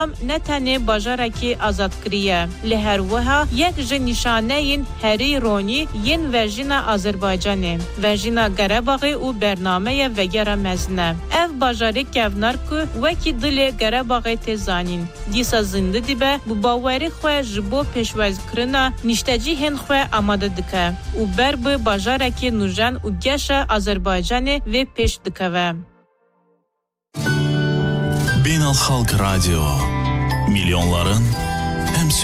نه تنه باجارکی آزادکریه لهر وها یک جنشانه این هری رونی ین ورژن آذربایجانه ورژن قره‌باغ و برنامه وگرا مزنه اف باجاری کفنار کو وکی دل قره‌باغ تزانین دیسا زنده دیبه بو باوری خو جبو پیشواز کرنا نشتجی هن خو آماده دکه و بر به باجارکی نوجان و گش آذربایجانه و پیش دکه Beynəlxalq Radio milyonların